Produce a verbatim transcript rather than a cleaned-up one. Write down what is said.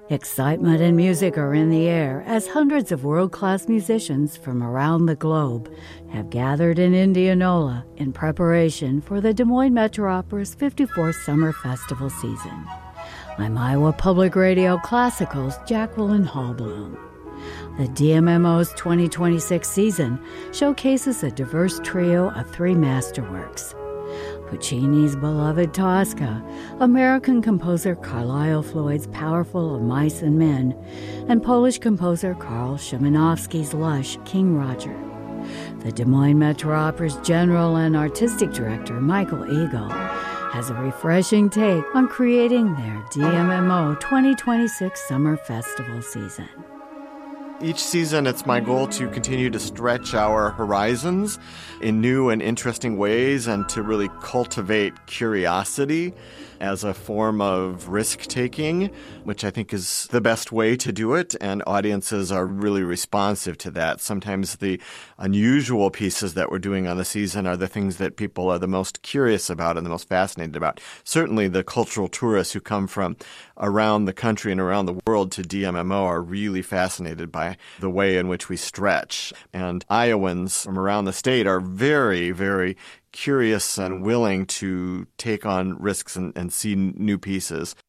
Excitement and music are in the air as hundreds of world-class musicians from around the globe have gathered in Indianola in preparation for the Des Moines Metro Opera's fifty-fourth Summer Festival season. I'm Iowa Public Radio Classical's Jacqueline Hallblum. The D M M O's twenty twenty-six season showcases a diverse trio of three masterworks: Puccini's beloved Tosca, American composer Carlisle Floyd's powerful Of Mice and Men, and Polish composer Karl Szymanowski's lush King Roger. The Des Moines Metro Opera's general and artistic director, Michael Eagle, has a refreshing take on creating their D M M O twenty twenty-six Summer Festival season. Each season, it's my goal to continue to stretch our horizons in new and interesting ways and to really cultivate curiosity as a form of risk-taking, which I think is the best way to do it, and audiences are really responsive to that. Sometimes the unusual pieces that we're doing on the season are the things that people are the most curious about and the most fascinated about. Certainly the cultural tourists who come from around the country and around the world to D M M O are really fascinated by the way in which we stretch. And Iowans from around the state are very, very curious and willing to take on risks and, and see new pieces.